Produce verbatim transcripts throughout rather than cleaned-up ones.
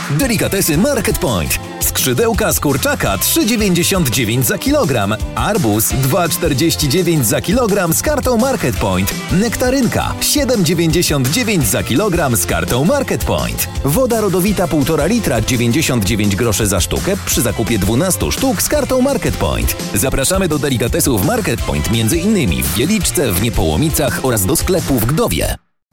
Delikatesy Market Point. Skrzydełka z kurczaka trzy dziewięćdziesiąt dziewięć za kilogram. Arbuz dwa czterdzieści dziewięć za kilogram z kartą Market Point. Nektarynka siedem dziewięćdziesiąt dziewięć za kilogram z kartą Market Point. Woda rodowita półtora litra dziewięćdziesiąt dziewięć groszy za sztukę przy zakupie dwunastu sztuk z kartą Market Point. Zapraszamy do delikatesów Market Point między innymi w Wieliczce, w Niepołomicach oraz do sklepu w Gdowie.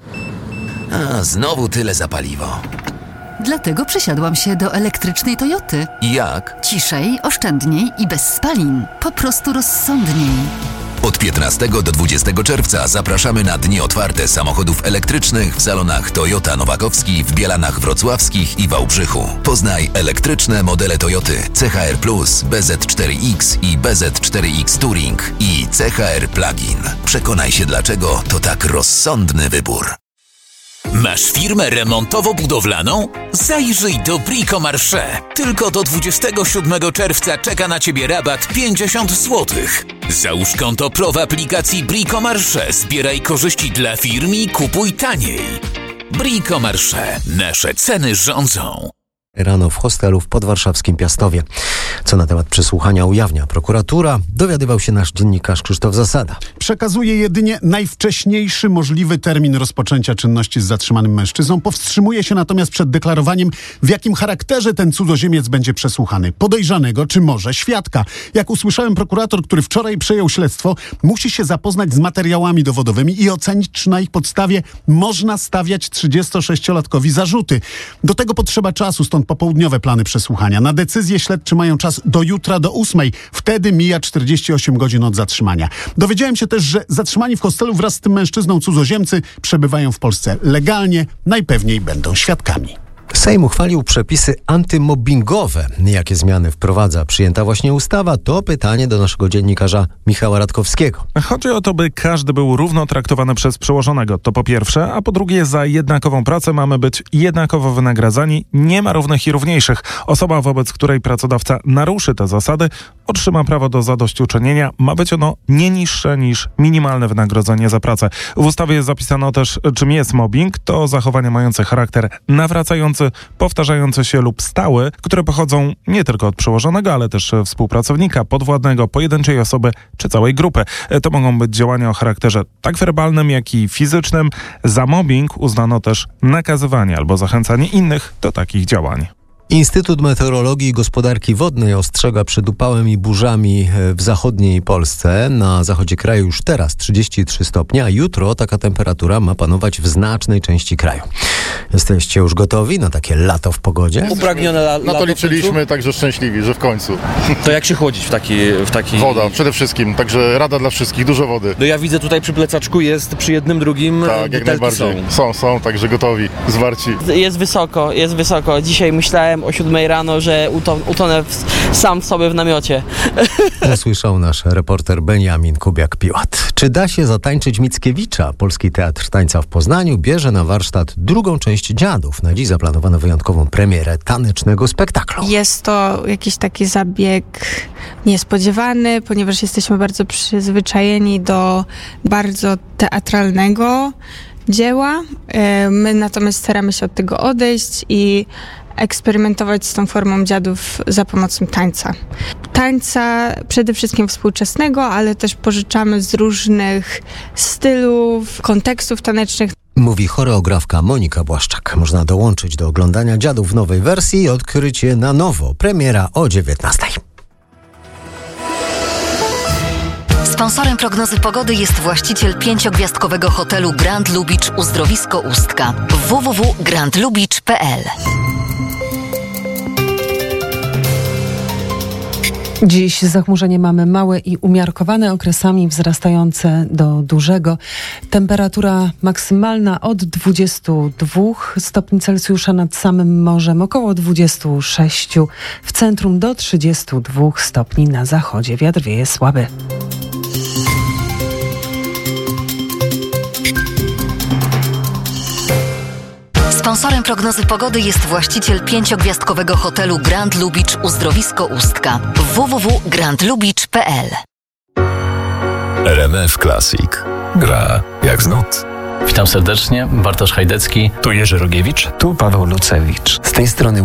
A, znowu tyle za paliwo. Dlatego przesiadłam się do elektrycznej Toyoty. I jak? Ciszej, oszczędniej i bez spalin. Po prostu rozsądniej. Od piętnastego do dwudziestego czerwca zapraszamy na dni otwarte samochodów elektrycznych w salonach Toyota Nowakowski w Bielanach Wrocławskich i Wałbrzychu. Poznaj elektryczne modele Toyoty C H R Plus, B Z cztery X i B Z cztery X Touring i C H R Plug-in. Przekonaj się, dlaczego to tak rozsądny wybór. Masz firmę remontowo-budowlaną? Zajrzyj do Brico Marché. Tylko do dwudziestego siódmego czerwca czeka na Ciebie rabat pięćdziesiąt złotych. Załóż konto Pro w aplikacji Brico Marché. Zbieraj korzyści dla firm i kupuj taniej. Brico Marché. Nasze ceny rządzą. Rano w hostelu w podwarszawskim Piastowie. Co na temat przesłuchania ujawnia prokuratura, dowiadywał się nasz dziennikarz Krzysztof Zasada. Przekazuje jedynie najwcześniejszy możliwy termin rozpoczęcia czynności z zatrzymanym mężczyzną. Powstrzymuje się natomiast przed deklarowaniem, w jakim charakterze ten cudzoziemiec będzie przesłuchany. Podejrzanego, czy może świadka. Jak usłyszałem, prokurator, który wczoraj przejął śledztwo, musi się zapoznać z materiałami dowodowymi i ocenić, czy na ich podstawie można stawiać trzydziestosześciolatkowi zarzuty. Do tego potrzeba czasu, stąd popołudniowe plany przesłuchania. Na decyzję śledczy mają czas do jutra do ósmej. Wtedy mija czterdzieści osiem godzin od zatrzymania. Dowiedziałem się też, że zatrzymani w hostelu wraz z tym mężczyzną cudzoziemcy przebywają w Polsce legalnie, najpewniej będą świadkami. Sejm uchwalił przepisy antymobbingowe. Jakie zmiany wprowadza przyjęta właśnie ustawa? To pytanie do naszego dziennikarza Michała Radkowskiego. Chodzi o to, by każdy był równo traktowany przez przełożonego. To po pierwsze, a po drugie, za jednakową pracę mamy być jednakowo wynagradzani. Nie ma równych i równiejszych. Osoba, wobec której pracodawca naruszy te zasady, otrzyma prawo do zadośćuczynienia. Ma być ono nie niższe niż minimalne wynagrodzenie za pracę. W ustawie jest zapisano też, czym jest mobbing. To zachowania mające charakter nawracający, powtarzające się lub stały, które pochodzą nie tylko od przełożonego, ale też współpracownika, podwładnego, pojedynczej osoby czy całej grupy. To mogą być działania o charakterze tak werbalnym, jak i fizycznym. Za mobbing uznano też nakazywanie albo zachęcanie innych do takich działań. Instytut Meteorologii i Gospodarki Wodnej ostrzega przed upałem i burzami w zachodniej Polsce. Na zachodzie kraju już teraz trzydzieści trzy stopnie, a jutro taka temperatura ma panować w znacznej części kraju. Jesteście już gotowi na takie lato w pogodzie? Upragnione la- lato. Na to liczyliśmy, także szczęśliwi, że w końcu. To jak się chłodzić w taki... W taki... Woda przede wszystkim, także rada dla wszystkich, dużo wody. No ja widzę tutaj przy plecaczku jest przy jednym, drugim Tak, jak najbardziej. Są. są, są, także gotowi, zwarci. Jest wysoko, jest wysoko. Dzisiaj myślałem o siódmej rano, że uton- utonę w, sam w sobie w namiocie. Usłyszał nasz reporter Beniamin Kubiak-Piłat. Czy da się zatańczyć Mickiewicza? Polski Teatr Tańca w Poznaniu bierze na warsztat drugą część Dziadów. Na dziś zaplanowano wyjątkową premierę tanecznego spektaklu. Jest to jakiś taki zabieg niespodziewany, ponieważ jesteśmy bardzo przyzwyczajeni do bardzo teatralnego dzieła. My natomiast staramy się od tego odejść i eksperymentować z tą formą dziadów za pomocą tańca. Tańca przede wszystkim współczesnego, ale też pożyczamy z różnych stylów, kontekstów tanecznych. Mówi choreografka Monika Błaszczak. Można dołączyć do oglądania Dziadów w nowej wersji i odkrycie na nowo. Premiera o dziewiętnastej. Sponsorem prognozy pogody jest właściciel pięciogwiazdkowego hotelu Grand Lubicz Uzdrowisko Ustka. w w w kropka grand lubicz kropka p l. Dziś zachmurzenie mamy małe i umiarkowane, okresami wzrastające do dużego. Temperatura maksymalna od dwudziestu dwóch stopni Celsjusza nad samym morzem, około dwudziestu sześciu w centrum do trzydziestu dwóch stopni na zachodzie. Wiatr wieje słaby. Sponsorem prognozy pogody jest właściciel pięciogwiazdkowego hotelu Grand Lubicz Uzdrowisko Ustka. w w w kropka grand lubicz kropka p l. R M F Classic. Gra jak z nut. Witam serdecznie, Bartosz Hajdecki. Tu Jerzy Rogiewicz. Tu Paweł Lucewicz. Z tej strony